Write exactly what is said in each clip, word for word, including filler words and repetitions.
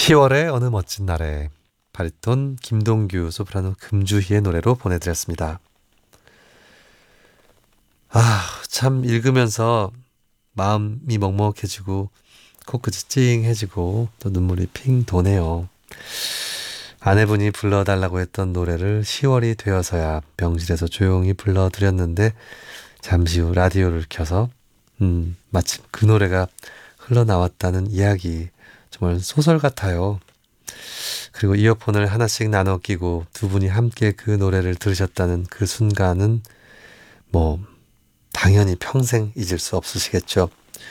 시월의 어느 멋진 날에 바리톤 김동규, 소프라노 금주희의 노래로 보내드렸습니다. 아, 참 읽으면서 마음이 먹먹해지고 코끝이 찡해지고 또 눈물이 핑 도네요. 아내분이 불러달라고 했던 노래를 시월이 되어서야 병실에서 조용히 불러드렸는데 잠시 후 라디오를 켜서 음, 마침 그 노래가 흘러나왔다는 이야기, 정말 소설 같아요. 그리고 이어폰을 하나씩 나눠 끼고 두 분이 함께 그 노래를 들으셨다는 그 순간은 뭐 당연히 평생 잊을 수 없으시겠죠.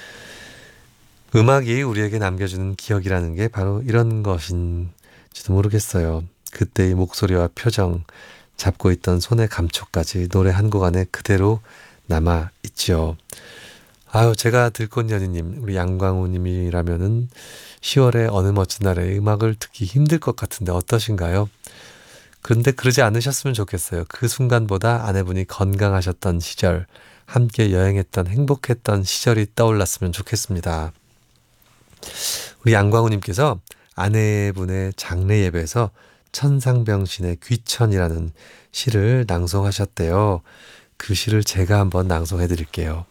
음악이 우리에게 남겨주는 기억이라는 게 바로 이런 것인지도 모르겠어요. 그때의 목소리와 표정, 잡고 있던 손의 감촉까지 노래 한 곡 안에 그대로 남아 있죠. 아유, 제가 들꽃연희님, 우리 양광우님이라면은 시월의 어느 멋진 날에 음악을 듣기 힘들 것 같은데 어떠신가요? 그런데 그러지 않으셨으면 좋겠어요. 그 순간보다 아내분이 건강하셨던 시절, 함께 여행했던 행복했던 시절이 떠올랐으면 좋겠습니다. 우리 양광우님께서 아내분의 장례 예배에서 천상병신의 귀천이라는 시를 낭송하셨대요. 그 시를 제가 한번 낭송해 드릴게요.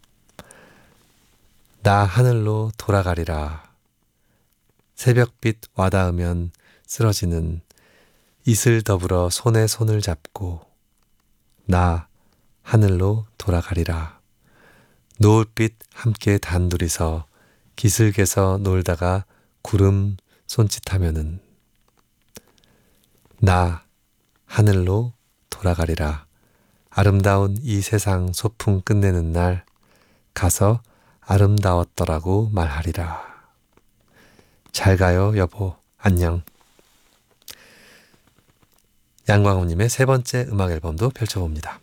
나 하늘로 돌아가리라. 새벽빛 와닿으면 쓰러지는 이슬 더불어 손에 손을 잡고 나 하늘로 돌아가리라. 노을빛 함께 단둘이서 기슭에서 놀다가 구름 손짓하면은 나 하늘로 돌아가리라. 아름다운 이 세상 소풍 끝내는 날 가서 아름다웠더라고 말하리라. 잘 가요 여보, 안녕. 양광호님의 세 번째 음악 앨범도 펼쳐봅니다.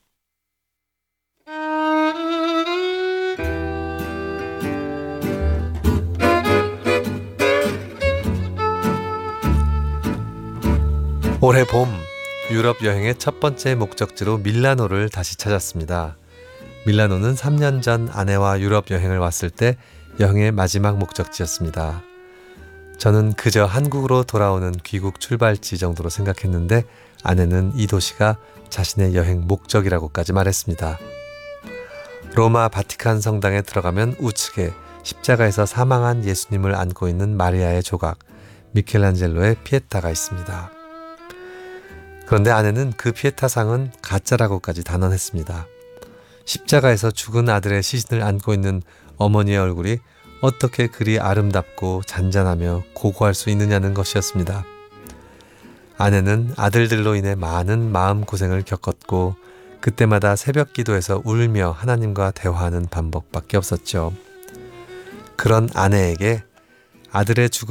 올해 봄 유럽 여행의 첫 번째 목적지로 밀라노를 다시 찾았습니다. 밀라노는 삼 년 전 아내와 유럽 여행을 왔을 때 여행의 마지막 목적지였습니다. 저는 그저 한국으로 돌아오는 귀국 출발지 정도로 생각했는데 아내는 이 도시가 자신의 여행 목적이라고까지 말했습니다. 로마 바티칸 성당에 들어가면 우측에 십자가에서 사망한 예수님을 안고 있는 마리아의 조각, 미켈란젤로의 피에타가 있습니다. 그런데 아내는 그 피에타상은 가짜라고까지 단언했습니다. 십자가에서 죽은 아들의 시신을 안고 있는 어머니의 얼굴이 어떻게 그리 아름답고 잔잔하며 고고할 수 있느냐는 것이었습니다. 아내는 아들들로 인해 많은 마음고생을 겪었고 그때마다 새벽 기도에서 울며 하나님과 대화하는 방법밖에 없었죠. 그런 아내에게 아들의 죽음